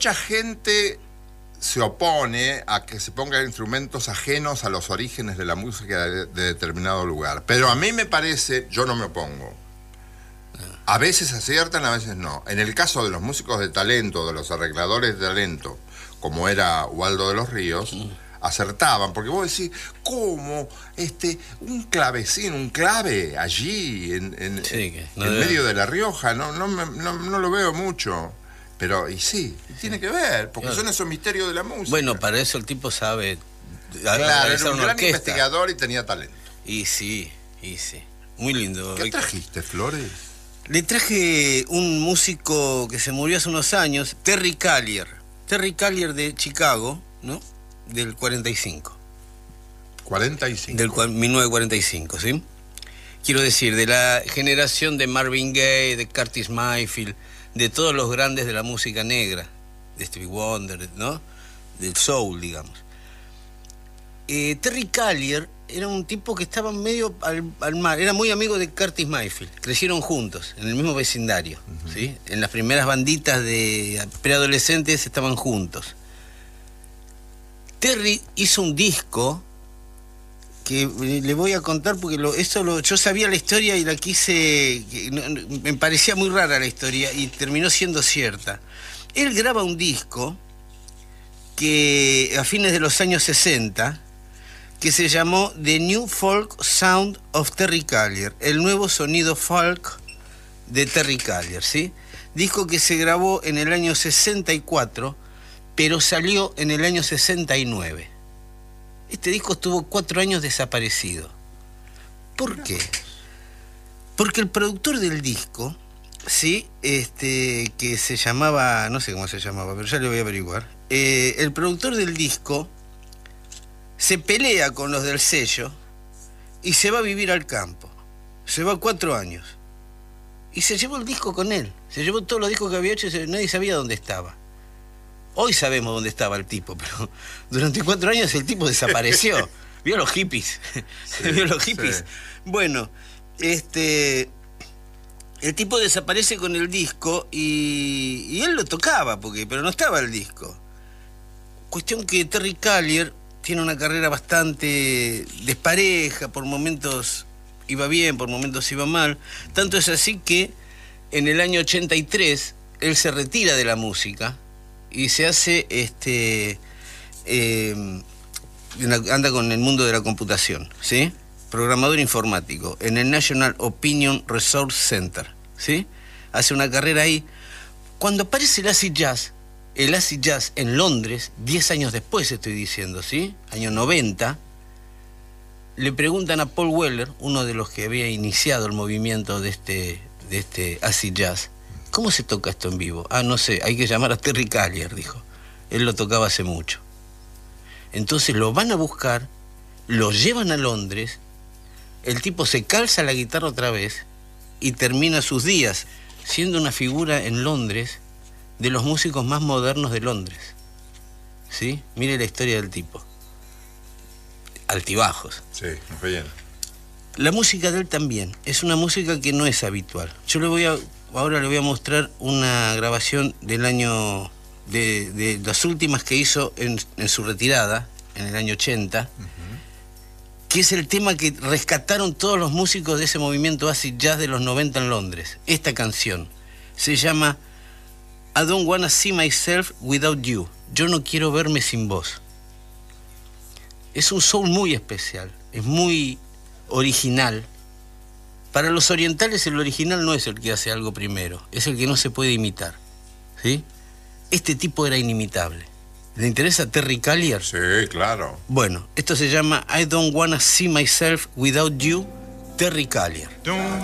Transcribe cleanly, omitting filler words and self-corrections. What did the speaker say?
mucha gente se opone a que se pongan instrumentos ajenos a los orígenes de la música de determinado lugar. Pero a mí me parece, yo no me opongo. A veces aciertan, a veces no. En el caso de los músicos de talento, de los arregladores de talento, como era Waldo de los Ríos, acertaban, porque vos decís, ¿cómo un clavecín, un clave allí en medio de La Rioja? No lo veo mucho. Pero, y sí, tiene que ver, porque son esos misterios de la música. Bueno, para eso el tipo sabe. Claro, era un gran investigador y tenía talento. Y sí. Muy lindo. ¿Qué trajiste, Flores? Le traje un músico que se murió hace unos años, Terry Callier. Terry Callier de Chicago, ¿no? Del 45. 45. Del 1945, ¿sí? Quiero decir, de la generación de Marvin Gaye, de Curtis Mayfield, de todos los grandes de la música negra, de Stevie Wonder, ¿no? Del soul, digamos. Terry Callier era un tipo que estaba medio al mar, era muy amigo de Curtis Mayfield, crecieron juntos, en el mismo vecindario, ¿sí? En las primeras banditas de preadolescentes estaban juntos. Terry hizo un disco que le voy a contar porque yo sabía la historia y la quise, me parecía muy rara la historia y terminó siendo cierta. Él graba un disco que a fines de los años 60 que se llamó The New Folk Sound of Terry Callier, el nuevo sonido folk de Terry Callier, ¿sí? Disco que se grabó en el año 64, pero salió en el año 69. Este disco estuvo 4 años desaparecido. ¿Por qué? Porque el productor del disco, ¿sí? Que se llamaba, no sé cómo se llamaba, pero ya le voy a averiguar. El productor del disco se pelea con los del sello y se va a vivir al campo. Se va 4 años. Y se llevó el disco con él. Se llevó todos los discos que había hecho y nadie sabía dónde estaba. Hoy sabemos dónde estaba el tipo, pero durante 4 años el tipo desapareció. ¿Vio los hippies? Sí, ¿vio los hippies? Sí. Bueno, el tipo desaparece con el disco y él lo tocaba, pero no estaba el disco. Cuestión que Terry Callier tiene una carrera bastante despareja, por momentos iba bien, por momentos iba mal. Tanto es así que en el año 83 él se retira de la música y se hace, anda con el mundo de la computación, ¿sí? Programador informático en el National Opinion Resource Center, ¿sí? Hace una carrera ahí. Cuando aparece el acid jazz en Londres, 10 años después estoy diciendo, ¿sí? Año 90, le preguntan a Paul Weller, uno de los que había iniciado el movimiento de este acid jazz, ¿cómo se toca esto en vivo? Ah, no sé, hay que llamar a Terry Callier, dijo. Él lo tocaba hace mucho. Entonces lo van a buscar, lo llevan a Londres, el tipo se calza la guitarra otra vez y termina sus días siendo una figura en Londres de los músicos más modernos de Londres. ¿Sí? Mire la historia del tipo. Altibajos. Sí, muy bien. La música de él también es una música que no es habitual. Ahora le voy a mostrar una grabación del año de las últimas que hizo en su retirada, en el año 80, que es el tema que rescataron todos los músicos de ese movimiento acid jazz de los 90 en Londres. Esta canción se llama I Don't Wanna See Myself Without You. Yo no quiero verme sin vos. Es un soul muy especial, es muy original. Para los orientales el original no es el que hace algo primero, es el que no se puede imitar, ¿sí? Este tipo era inimitable. ¿Le interesa Terry Callier? Sí, claro. Bueno, esto se llama I Don't Wanna See Myself Without You, Terry Callier.